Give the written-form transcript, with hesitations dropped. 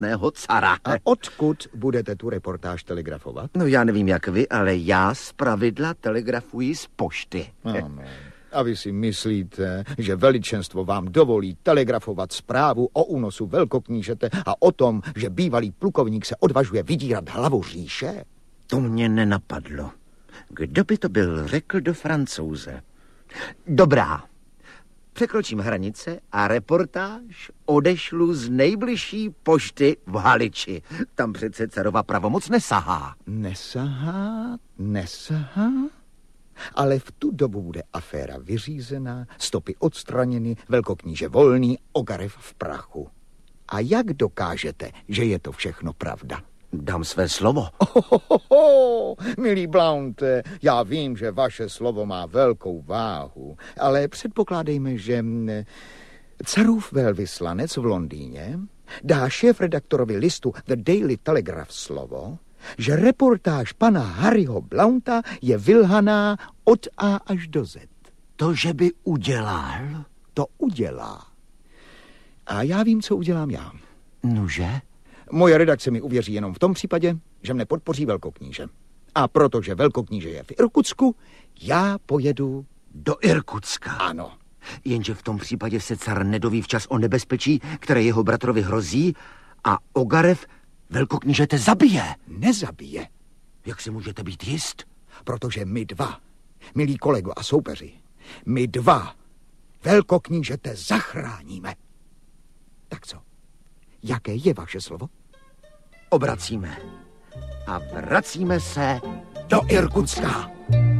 samotného cara. A odkud budete tu reportáž telegrafovat? No já nevím jak vy, ale já zpravidla telegrafuji z pošty. Ano. A vy si myslíte, že veličenstvo vám dovolí telegrafovat zprávu o únosu velkoknížete a o tom, že bývalý plukovník se odvažuje vydírat hlavu říše? To mě nenapadlo. Kdo by to byl, řekl do Francouze. Dobrá. Překročím hranice a reportáž odešlu z nejbližší pošty v Haliči. Tam přece carova pravomoc nesahá. Nesahá? Ale v tu dobu bude aféra vyřízená, stopy odstraněny, velkokníže volný, Ogarev v prachu. A jak dokážete, že je to všechno pravda? Dám své slovo. Milý Blounte, já vím, že vaše slovo má velkou váhu, ale předpokládejme, že carův velvyslanec v Londýně dá šéfredaktorovi listu The Daily Telegraph slovo, že reportáž pana Harryho Blounta je vylhaná od A až do Z. To, že by udělal? To udělá. A já vím, co udělám já. Nože? Moje redakce mi uvěří jenom v tom případě, že mne podpoří velkokníže. A protože velkokníže je v Irkutsku, já pojedu do Irkutska. Ano. Jenže v tom případě se car nedoví včas o nebezpečí, které jeho bratrovi hrozí a Ogarev velkoknížete zabije. Nezabije. Jak si můžete být jist? Protože my dva, milí kolego a soupeři, my dva velkoknížete zachráníme. Tak co? Jaké je vaše slovo? Obracíme. A vracíme se do Irkutska.